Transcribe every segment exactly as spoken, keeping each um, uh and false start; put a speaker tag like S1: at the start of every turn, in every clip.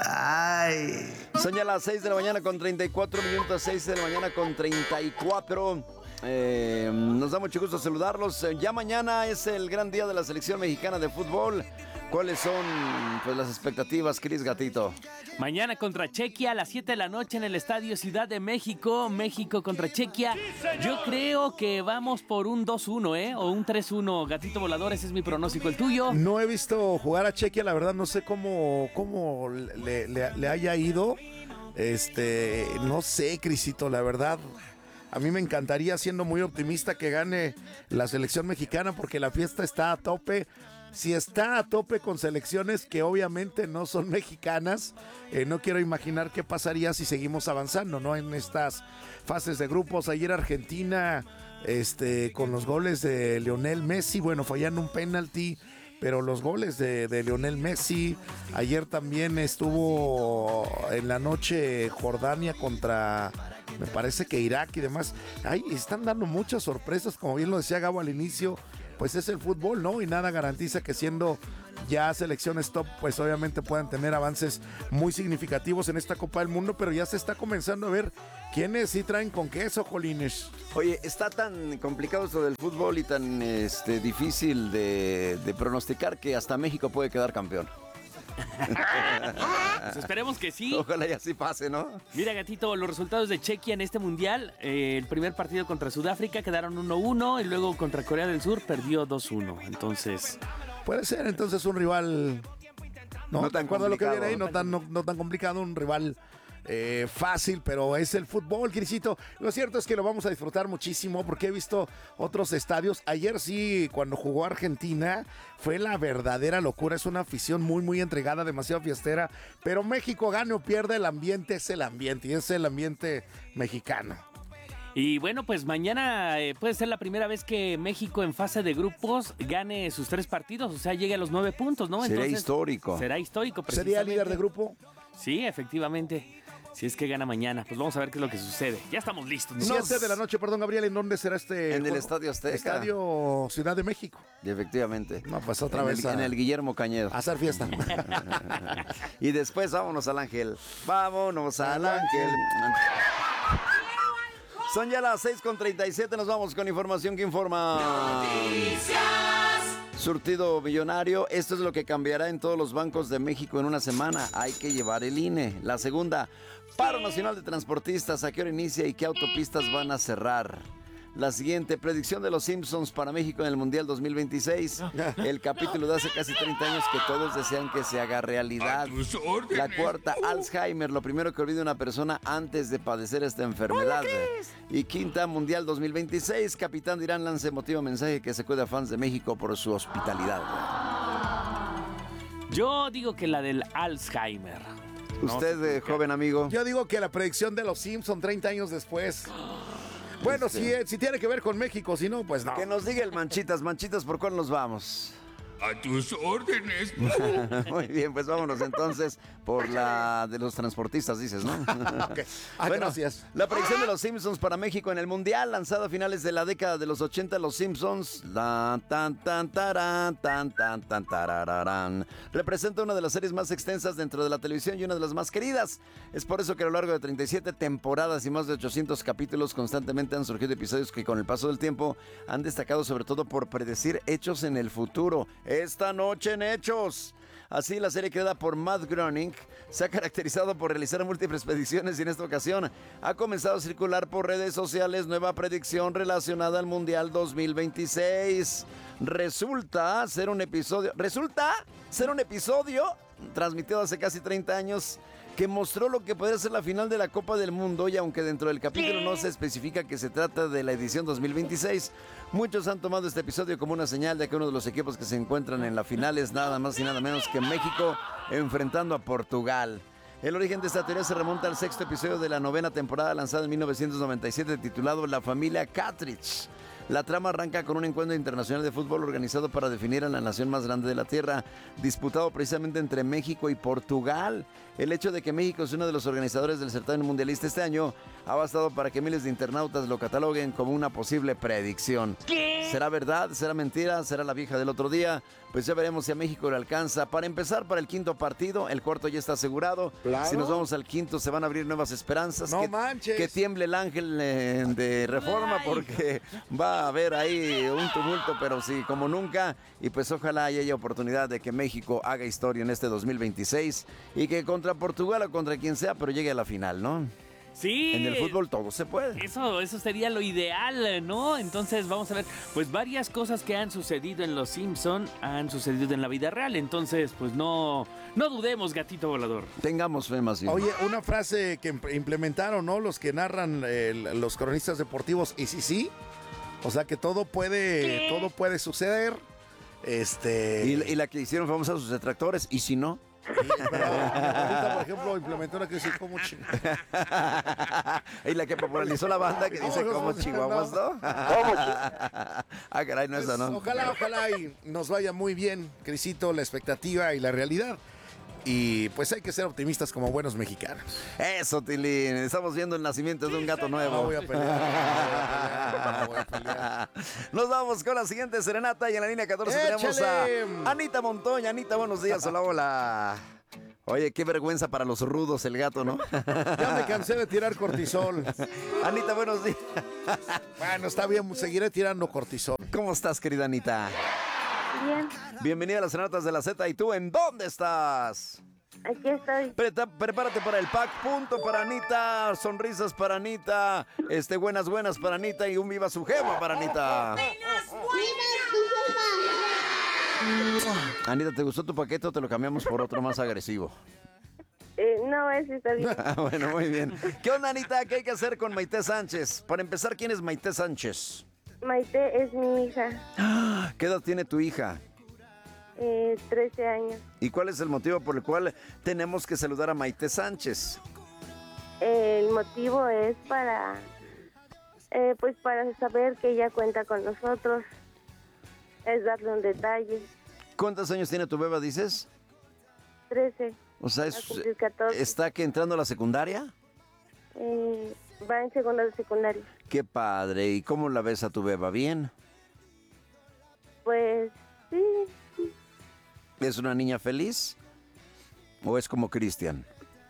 S1: Ay.
S2: Son ya las seis de la mañana con treinta y cuatro minutos, seis de la mañana con treinta y cuatro. Eh, nos da mucho gusto saludarlos. Ya mañana es el gran día de la selección mexicana de fútbol. ¿Cuáles son pues, las expectativas, Cris Gatito?
S3: Mañana contra Chequia a las siete de la noche en el Estadio Ciudad de México. México contra Chequia. Yo creo que vamos por un dos uno, ¿eh? O un tres uno. Gatito volador, ese es mi pronóstico. ¿El tuyo?
S1: No he visto jugar a Chequia, la verdad no sé cómo, cómo le, le, le haya ido. Este, no sé, Crisito, la verdad. A mí me encantaría, siendo muy optimista, que gane la selección mexicana porque la fiesta está a tope. Si está a tope con selecciones que obviamente no son mexicanas, eh, no quiero imaginar qué pasaría si seguimos avanzando, ¿no? En estas fases de grupos. Ayer Argentina, este, con los goles de Lionel Messi, bueno, fallando un penalti, pero los goles de, de Lionel Messi. Ayer también estuvo en la noche Jordania contra, me parece que Irak y demás. Ay, están dando muchas sorpresas, como bien lo decía Gabo al inicio. Pues es el fútbol, ¿no? Y nada garantiza que siendo ya selecciones top, pues obviamente puedan tener avances muy significativos en esta Copa del Mundo, pero ya se está comenzando a ver quiénes sí traen con queso, Jolines.
S2: Oye, está tan complicado esto del fútbol y tan este, difícil de, de pronosticar que hasta México puede quedar campeón.
S3: Pues esperemos que sí.
S2: Ojalá y así pase, ¿no?
S3: Mira, Gatito, los resultados de Chequia en este mundial. Eh, el primer partido contra Sudáfrica quedaron uno uno y luego contra Corea del Sur perdió dos uno. Entonces,
S1: puede ser entonces un rival, no,
S2: no tan
S1: complicado, lo que viene ahí,
S2: no
S1: no tan, no, no tan complicado, un rival eh, fácil, pero es el fútbol, Crisito. Lo cierto es que lo vamos a disfrutar muchísimo porque he visto otros estadios. Ayer sí, cuando jugó Argentina, fue la verdadera locura. Es una afición muy, muy entregada, demasiado fiestera. Pero México, gane o pierda, el ambiente es el ambiente y es el ambiente mexicano.
S3: y bueno, pues mañana eh, puede ser la primera vez que México en fase de grupos gane sus tres partidos, o sea, llegue a los nueve puntos, ¿no?
S2: Sería
S3: Entonces,
S2: histórico.
S3: Será histórico,
S1: ¿Sería líder de grupo?
S3: Sí, efectivamente. Si es que gana mañana, pues vamos a ver qué es lo que sucede. Ya estamos listos, ¿no?
S1: siete de la noche, perdón, Gabriel, ¿en dónde será este?
S2: En el
S1: juego?
S2: Estadio Azteca.
S1: Estadio Ciudad de México.
S2: Y efectivamente.
S1: No, pues otra
S2: en
S1: vez
S2: el,
S1: a,
S2: en el Guillermo Cañedo.
S1: a hacer fiesta.
S2: Y después vámonos al Ángel. Vámonos al Ángel. Son ya las seis con treinta y siete, nos vamos con información que informa. Noticias. Surtido millonario, esto es lo que cambiará en todos los bancos de México en una semana. Hay que llevar el I N E. La segunda, paro nacional de transportistas, ¿a qué hora inicia y qué autopistas van a cerrar? La siguiente, predicción de los Simpsons para México en el Mundial dos mil veintiséis. El capítulo de hace casi treinta años que todos desean que se haga realidad. La cuarta, Alzheimer, lo primero que olvida una persona antes de padecer esta enfermedad. Y quinta, Mundial dos mil veintiséis. Capitán de Irán lanza emotivo mensaje que se cuida a fans de México por su hospitalidad.
S3: Yo digo que la del Alzheimer.
S2: Usted,
S3: No,
S2: eh, joven amigo.
S1: Yo digo que la predicción de los Simpsons treinta años después. Bueno, este... si, si tiene que ver con México, si no, pues no.
S2: Que nos diga el Manchitas, Manchitas, ¿por cuál nos vamos?
S4: A tus órdenes.
S2: Muy bien, pues vámonos entonces por la de los transportistas, dices, ¿no?
S1: Okay. Ah, bueno, gracias.
S2: La predicción de los Simpsons para México en el Mundial, lanzada a finales de la década de los ochenta, los Simpsons, la tan tan tarán, tan tan tan tarararán, representa una de las series más extensas dentro de la televisión y una de las más queridas. Es por eso que a lo largo de treinta y siete temporadas y más de ochocientos capítulos constantemente han surgido episodios que con el paso del tiempo han destacado sobre todo por predecir hechos en el futuro. Esta noche en Hechos. Así, la serie creada por Matt Groening se ha caracterizado por realizar múltiples predicciones y en esta ocasión ha comenzado a circular por redes sociales nueva predicción relacionada al Mundial dos mil veintiséis. Resulta ser un episodio, resulta ser un episodio transmitido hace casi treinta años que mostró lo que podría ser la final de la Copa del Mundo, y aunque dentro del capítulo no se especifica que se trata de la edición dos mil veintiséis, muchos han tomado este episodio como una señal de que uno de los equipos que se encuentran en la final es nada más y nada menos que México enfrentando a Portugal. El origen de esta teoría se remonta al sexto episodio de la novena temporada lanzada en mil novecientos noventa y siete titulado La familia Cartridge. La trama arranca con un encuentro internacional de fútbol organizado para definir a la nación más grande de la Tierra, disputado precisamente entre México y Portugal. El hecho de que México es uno de los organizadores del certamen mundialista este año ha bastado para que miles de internautas lo cataloguen como una posible predicción.
S3: ¿Qué?
S2: ¿Será verdad? ¿Será mentira? ¿Será la vieja del otro día? Pues ya veremos si a México le alcanza. Para empezar, para el quinto partido, el cuarto ya está asegurado.
S1: Claro.
S2: Si nos vamos al quinto, se van a abrir nuevas esperanzas.
S1: No
S2: que,
S1: manches.
S2: que tiemble el ángel eh, de Reforma,
S3: Ay.
S2: porque va a haber ahí un tumulto, pero sí, como nunca. Y pues ojalá haya oportunidad de que México haga historia en este dos mil veintiséis y que contra Portugal o contra quien sea, pero llegue a la final, ¿no?
S3: Sí.
S2: En el fútbol todo se puede.
S3: Eso, eso sería lo ideal, ¿no? Entonces vamos a ver, pues varias cosas que han sucedido en Los Simpson han sucedido en la vida real. Entonces, pues no, no dudemos, gatito volador.
S2: Tengamos fe más bien.
S1: Oye, una frase que imp- implementaron, ¿no? Los que narran eh, los cronistas deportivos, y sí, sí. O sea que todo puede, todo puede suceder. Este.
S2: Y, y la que hicieron famosa a sus detractores, ¿y si no?
S1: Sí, pero ahorita, por ejemplo, implementó una que dice como ching-
S2: Y la que popularizó la banda que dice
S1: No, no,
S2: como
S1: no,
S2: chihuahuas, ¿no? Ah, caray, no es
S1: Pues,
S2: esa, ¿no?
S1: Ojalá, ojalá y nos vaya muy bien, Crisito, la expectativa y la realidad. Y pues hay que ser optimistas como buenos mexicanos.
S2: Eso, Tilín. Estamos viendo el nacimiento de un gato nuevo.
S1: No voy a pelear. No voy a pelear.
S2: Nos vamos con la siguiente serenata y en la línea catorce tenemos
S1: ¡Échale!
S2: a Anita Montoya. Anita, buenos días. Hola, hola. Oye, qué vergüenza para los rudos el gato, ¿no?
S1: Ya me cansé de tirar cortisol.
S2: Anita, buenos días.
S1: Bueno, está bien, seguiré tirando cortisol.
S2: ¿Cómo estás, querida Anita?
S5: Bien,
S2: Bienvenida a las serenatas de la Z. ¿Y tú en dónde estás?
S5: aquí estoy.
S2: Preta- prepárate para el pack, punto para Anita, sonrisas para Anita, este, buenas, buenas para Anita y un viva su jefa para Anita. Anita, ¿te gustó tu paquete o te lo cambiamos por otro más agresivo?
S5: Eh, no, ese está bien.
S2: Ah, bueno, muy bien. ¿Qué onda, Anita? ¿Qué hay que hacer con Maite Sánchez? Para empezar, ¿quién es Maite Sánchez?
S5: Maite es mi hija,
S2: ¿Qué edad tiene tu hija?
S5: eh, trece años.
S2: ¿Y cuál es el motivo por el cual tenemos que saludar a Maite Sánchez?
S5: El motivo es para, eh, pues para saber que ella cuenta con nosotros. Es darle un detalle.
S2: ¿Cuántos años tiene tu beba, dices?
S5: trece,
S2: O sea,
S5: va a
S2: es,
S5: cumplir catorce.
S2: ¿está que entrando a la secundaria?
S5: Eh, va en segundo de secundaria.
S2: Qué padre. ¿Y cómo la ves a tu beba? ¿Bien?
S5: Pues sí,
S2: ¿Es una niña feliz? ¿O es como Cristian?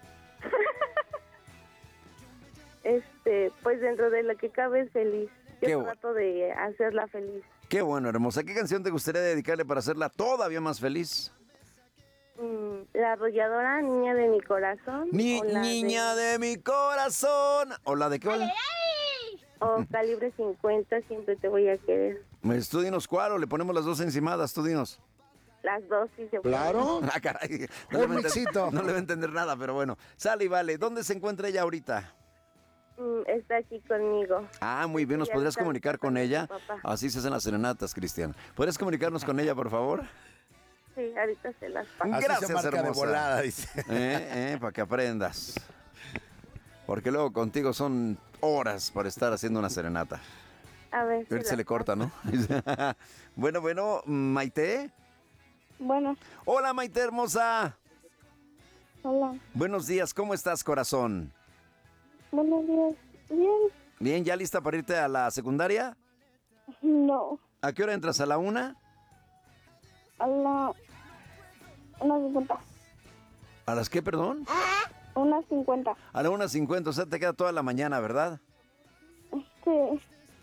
S5: este, pues dentro de lo que cabe es feliz. Yo
S2: Qué bu-
S5: trato de hacerla feliz.
S2: Qué bueno, hermosa. ¿Qué canción te gustaría dedicarle para hacerla todavía más feliz?
S5: Mm, la arrolladora, niña de mi corazón.
S2: Ni,
S5: o la
S2: niña de... mi corazón. ¿O la de qué?
S5: O calibre cincuenta, siempre te voy a querer.
S2: Pues tú dinos cuál o le ponemos las dos encimadas, tú dinos.
S5: Las dos sí se pueden.
S1: Claro.
S2: Ah, caray.
S1: Un
S2: le va a enten-
S1: mixito.
S2: no le va a entender nada, pero bueno. Sale y vale. ¿Dónde se encuentra ella ahorita?
S5: Mm, está aquí conmigo.
S2: Ah, muy bien. ¿Nos
S5: Ya
S2: podrías
S5: está
S2: comunicar con
S5: con su
S2: ella?
S5: papá.
S2: Así se hacen las serenatas, Cristian. ¿Podrías comunicarnos con ella, por favor?
S5: Sí, ahorita se las paso.
S1: Así
S2: Gracias,
S1: se marca de
S2: hermosa.
S1: volada, dice.
S2: Eh, eh, para que aprendas. Porque luego contigo son horas para estar haciendo una serenata.
S5: A ver.
S2: Ahorita se
S5: las
S2: le corta, ¿no? Bueno, bueno, Maite.
S5: paso. Bueno,
S2: Hola, Maite hermosa.
S5: hola.
S2: Buenos días, ¿cómo estás, corazón?
S5: Buenos días. Bien.
S2: Bien, ¿ya lista para irte a la secundaria?
S5: No.
S2: ¿A qué hora entras? ¿A la una?
S5: A la... Una cincuenta.
S2: ¿A las qué, perdón?
S5: Una cincuenta.
S2: A la una cincuenta, o sea, te queda toda la mañana, ¿verdad?
S5: Sí.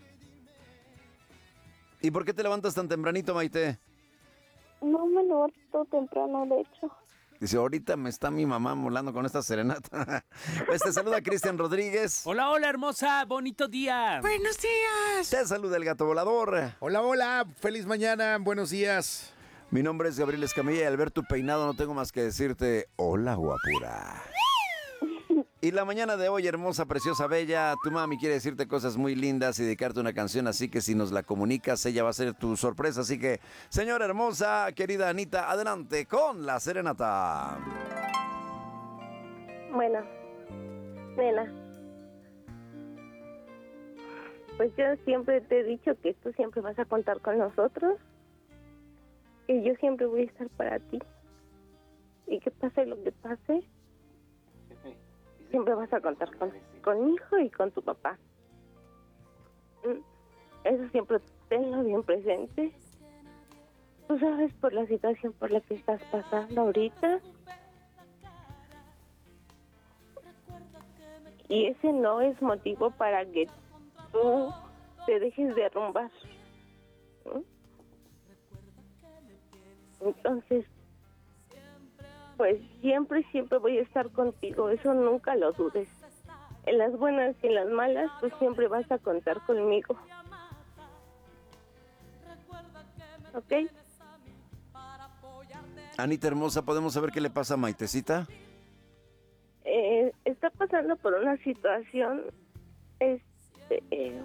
S2: ¿Y por qué te levantas tan tempranito, Maite?
S5: No me levanto temprano, de hecho.
S2: Dice, ahorita me está mi mamá molando con esta serenata. Pues te saluda Cristian Rodríguez.
S3: Hola, hola, hermosa, bonito día.
S2: Te saluda el gato volador.
S1: Hola, hola. Feliz mañana. Buenos días.
S2: Mi nombre es Gabriel Escamilla y al ver tu peinado no tengo más que decirte, hola, guapura. Y la mañana de hoy, hermosa, preciosa, bella, tu mami quiere decirte cosas muy lindas y dedicarte una canción, así que si nos la comunicas, ella va a ser tu sorpresa. Así que, señora hermosa, querida Anita, adelante con la serenata.
S5: Bueno. Nena. pues yo siempre te he dicho que tú siempre vas a contar con nosotros, que yo siempre voy a estar para ti, y que pase lo que pase, siempre vas a contar con, con mi hijo y con tu papá. Eso siempre tenlo bien presente. Tú sabes por la situación por la que estás pasando ahorita. Y ese no es motivo para que tú te dejes derrumbar. ¿Mm? Entonces, pues siempre, siempre voy a estar contigo. Eso nunca lo dudes. En las buenas y en las malas, pues siempre vas a contar conmigo. ¿Ok?
S2: Anita hermosa, ¿podemos saber qué le pasa a Maitecita?
S5: Eh, está pasando por una situación, este, eh,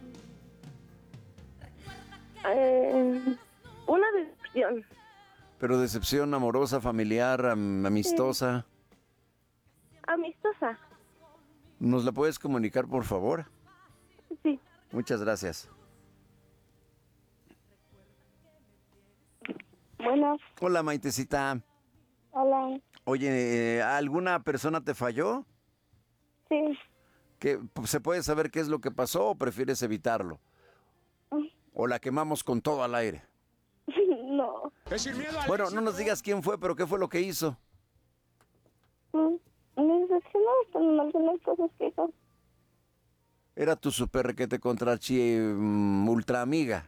S5: eh, una decepción.
S2: Pero decepción amorosa, familiar, am- amistosa.
S5: Amistosa,
S2: ¿Nos la puedes comunicar, por favor?
S5: sí.
S2: Muchas gracias.
S5: Bueno,
S2: Hola, Maitecita.
S5: hola,
S2: Oye, eh, ¿alguna persona te falló?
S5: sí.
S2: ¿Qué, ¿Se puede saber qué es lo que pasó o prefieres evitarlo? ¿O la quemamos con todo al aire?
S5: No.
S2: Bueno, no nos digas quién fue, pero qué fue lo que hizo.
S5: Mm, Me decepcionó con algunas cosas que hizo.
S2: Era tu super requete contra archi mm, ultra amiga.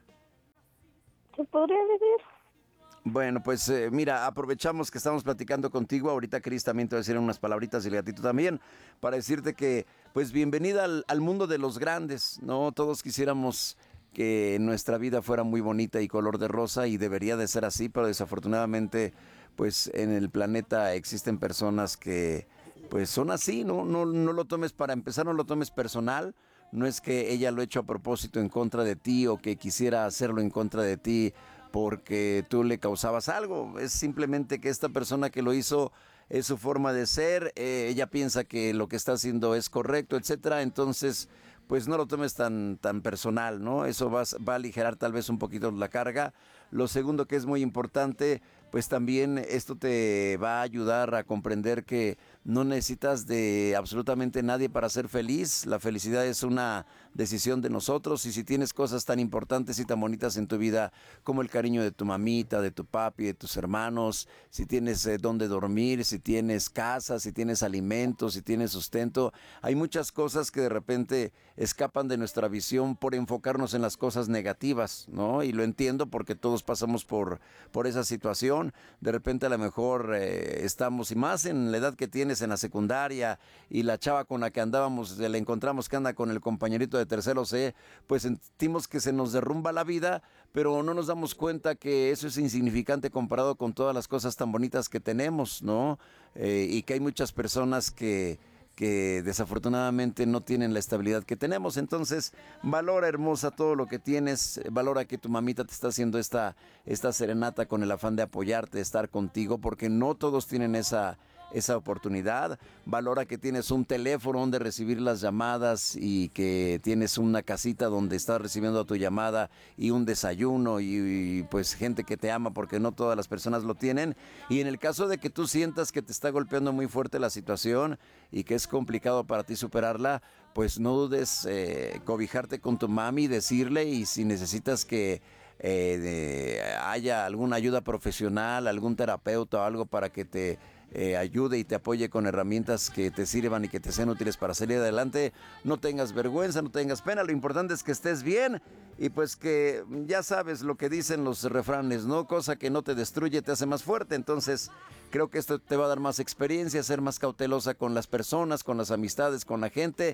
S5: ¿Se podría decir?
S2: Bueno, pues eh, mira, aprovechamos que estamos platicando contigo. Ahorita Cris también te va a decir unas palabritas y el gatito también, para decirte que, pues bienvenida al, al mundo de los grandes, ¿no? Todos quisiéramos que nuestra vida fuera muy bonita y color de rosa y debería de ser así, pero desafortunadamente, pues en el planeta existen personas que, pues son así, ¿no? No, no lo tomes para empezar, no lo tomes personal. No es que ella lo ha hecho a propósito en contra de ti o que quisiera hacerlo en contra de ti porque tú le causabas algo. Es simplemente que esta persona que lo hizo es su forma de ser, eh, ella piensa que lo que está haciendo es correcto, etcétera. Entonces, pues no lo tomes tan, tan personal, ¿no? Eso va, va a aligerar tal vez un poquito la carga. Lo segundo que es muy importante, pues también esto te va a ayudar a comprender que no necesitas de absolutamente nadie para ser feliz. La felicidad es una decisión de nosotros, y si tienes cosas tan importantes y tan bonitas en tu vida como el cariño de tu mamita, de tu papi, de tus hermanos, si tienes eh, dónde dormir, si tienes casa, si tienes alimentos, si tienes sustento, hay muchas cosas que de repente escapan de nuestra visión por enfocarnos en las cosas negativas, ¿no? Y lo entiendo porque todos pasamos por, por esa situación. De repente a lo mejor eh, estamos, y más en la edad que tienes en la secundaria, y la chava con la que andábamos, le encontramos que anda con el compañerito de tercero C, pues sentimos que se nos derrumba la vida, pero no nos damos cuenta que eso es insignificante comparado con todas las cosas tan bonitas que tenemos, ¿no? Eh, y que hay muchas personas que que desafortunadamente no tienen la estabilidad que tenemos. Entonces, valora, hermosa, todo lo que tienes, valora que tu mamita te está haciendo esta, esta serenata con el afán de apoyarte, de estar contigo, porque no todos tienen esa, esa oportunidad. Valora que tienes un teléfono donde recibir las llamadas y que tienes una casita donde estás recibiendo tu llamada y un desayuno y, y pues gente que te ama, porque no todas las personas lo tienen. Y en el caso de que tú sientas que te está golpeando muy fuerte la situación y que es complicado para ti superarla, pues no dudes eh, cobijarte con tu mami, decirle, y si necesitas que eh, de, haya alguna ayuda profesional, algún terapeuta o algo para que te Eh, ayude y te apoye con herramientas que te sirvan y que te sean útiles para salir adelante, no tengas vergüenza, no tengas pena. Lo importante es que estés bien, y pues que ya sabes lo que dicen los refranes, ¿no? Cosa que no te destruye te hace más fuerte. Entonces creo que esto te va a dar más experiencia, ser más cautelosa con las personas, con las amistades, con la gente,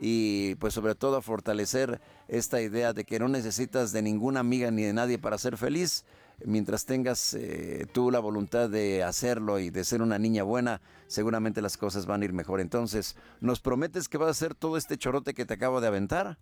S2: y pues sobre todo a fortalecer esta idea de que no necesitas de ninguna amiga ni de nadie para ser feliz. Mientras tengas eh, tú la voluntad de hacerlo y de ser una niña buena, seguramente las cosas van a ir mejor. Entonces, ¿nos prometes que vas a hacer todo este chorote que te acabo de aventar?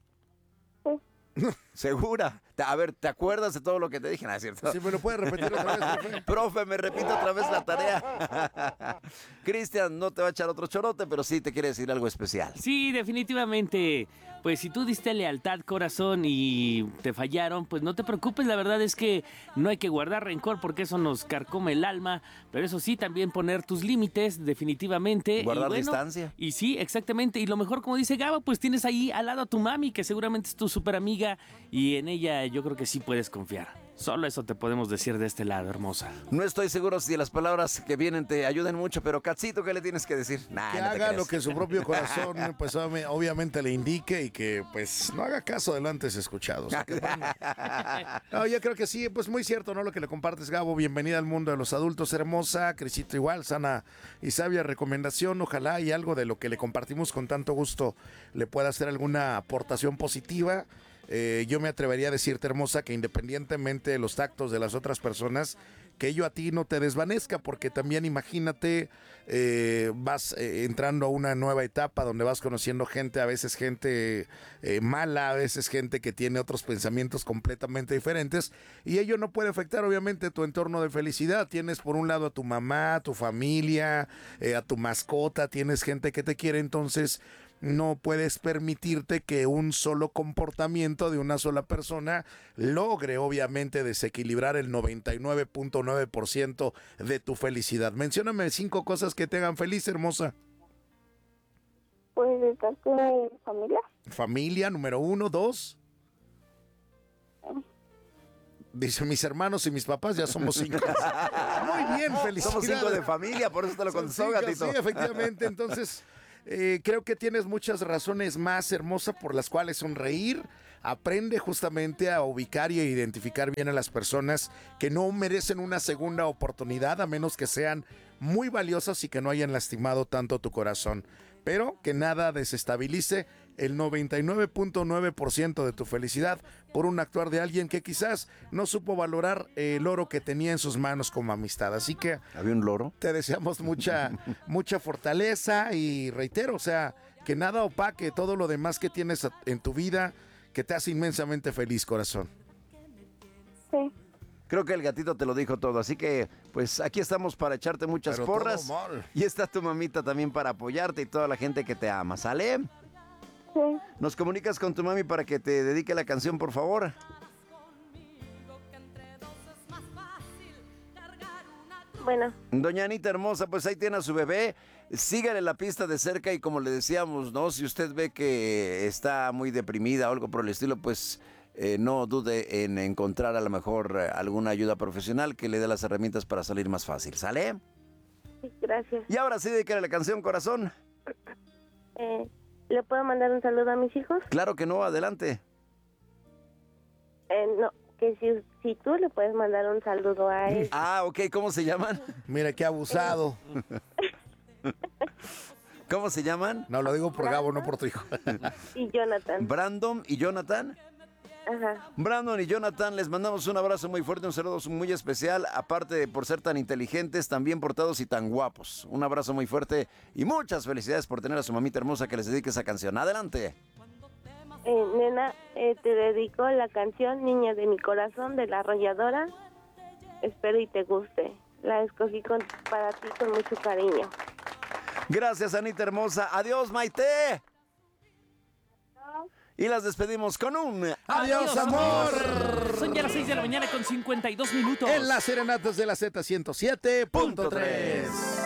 S5: Sí.
S2: ¿Segura? A ver, ¿te acuerdas de todo lo que te dije? ¿No es cierto?
S1: Si me lo puedes repetir otra vez, profe.
S2: Profe, me repito otra vez la tarea. Cristian no te va a echar otro chorote, pero sí te quiere decir algo especial.
S3: Sí, definitivamente. pues si tú diste lealtad, corazón, y te fallaron, pues no te preocupes, la verdad es que no hay que guardar rencor porque eso nos carcome el alma, pero eso sí, también poner tus límites, definitivamente.
S2: Guardar
S3: y bueno,
S2: distancia.
S3: Y sí, exactamente, y lo mejor, como dice Gabo, pues tienes ahí al lado a tu mami, que seguramente es tu súper amiga, y en ella yo creo que sí puedes confiar. Solo eso te podemos decir de este lado, hermosa.
S2: No estoy seguro si las palabras que vienen te ayuden mucho, pero Catsito, ¿qué le tienes que decir? Nah,
S1: Que
S2: no te
S1: haga
S2: creas.
S1: lo que su propio corazón, pues obvi- obviamente le indique y que pues no haga caso de lo antes escuchado. O sea, que, bueno. No, yo creo que sí, pues muy cierto, ¿no? Lo que le compartes, Gabo. Bienvenida al mundo de los adultos, hermosa. Crisito igual, sana y sabia recomendación. Ojalá y algo de lo que le compartimos con tanto gusto le pueda hacer alguna aportación positiva. Eh, yo me atrevería a decirte, hermosa, que independientemente de los tactos de las otras personas, que ello a ti no te desvanezca, porque también imagínate, eh, vas eh, entrando a una nueva etapa donde vas conociendo gente, a veces gente eh, mala, a veces gente que tiene otros pensamientos completamente diferentes, y ello no puede afectar obviamente tu entorno de felicidad. Tienes por un lado a tu mamá, a tu familia, eh, a tu mascota, tienes gente que te quiere, entonces no puedes permitirte que un solo comportamiento de una sola persona logre obviamente desequilibrar el noventa y nueve punto nueve por ciento de tu felicidad. Mencióname cinco cosas que te hagan feliz, hermosa.
S5: Pues estar con mi familia.
S1: Familia, número uno. Dos. Dice, mis hermanos y mis papás, ya somos cinco. Muy bien, felicidades.
S2: Somos cinco de familia, por eso te lo
S1: Son
S2: contestó,
S1: cinco,
S2: Gatito.
S1: sí, efectivamente, entonces... Eh, creo que tienes muchas razones más, hermosa, por las cuales sonreír. Aprende justamente a ubicar y a identificar bien a las personas que no merecen una segunda oportunidad, a menos que sean muy valiosas y que no hayan lastimado tanto tu corazón. Pero que nada desestabilice el noventa y nueve punto nueve por ciento de tu felicidad por un actuar de alguien que quizás no supo valorar el oro que tenía en sus manos como amistad. Así que
S2: ¿Había un loro?
S1: te deseamos mucha, mucha fortaleza y reitero, o sea, que nada opaque todo lo demás que tienes en tu vida, que te hace inmensamente feliz, corazón.
S5: Sí.
S2: Creo que el Gatito te lo dijo todo, así que pues aquí estamos para echarte muchas
S1: Pero
S2: porras.
S1: todo mal.
S2: Y está tu mamita también para apoyarte y toda la gente que te ama, ¿sale?
S5: Sí.
S2: ¿Nos comunicas con tu mami para que te dedique la canción, por favor?
S5: Bueno,
S2: Doña Anita hermosa, pues ahí tiene a su bebé. Sígale la pista de cerca y como le decíamos, ¿no? Si usted ve que está muy deprimida o algo por el estilo, pues eh, no dude en encontrar a lo mejor eh, alguna ayuda profesional que le dé las herramientas para salir más fácil, ¿sale?
S5: sí, gracias.
S2: Y ahora sí, dedícale la canción, corazón.
S5: Eh, ¿Le puedo mandar un saludo a mis hijos?
S2: Claro que no, adelante.
S5: Eh, no, que si, si tú le puedes mandar un saludo a él.
S2: Ah, ok, ¿cómo se llaman?
S1: Mira qué abusado.
S2: ¿Cómo se llaman?
S1: No, lo digo por Gabo, no por tu hijo.
S5: Y Jonathan.
S2: Brandon y Jonathan.
S5: Ajá.
S2: Brandon y Jonathan, les mandamos un abrazo muy fuerte, un saludo muy especial, aparte de por ser tan inteligentes, tan bien portados y tan guapos. Un abrazo muy fuerte y muchas felicidades por tener a su mamita hermosa que les dedique esa canción. Adelante.
S5: Eh, nena, eh, te dedico la canción Niña de mi corazón de La Arrolladora. Espero y te guste. La escogí con, para ti con mucho cariño.
S2: Gracias, Anita hermosa. Adiós, Maite. Y las despedimos con un...
S1: ¡Adiós, amor!
S3: Son ya las seis de la mañana con cincuenta y dos minutos.
S1: En las serenatas de la Z ciento siete punto tres.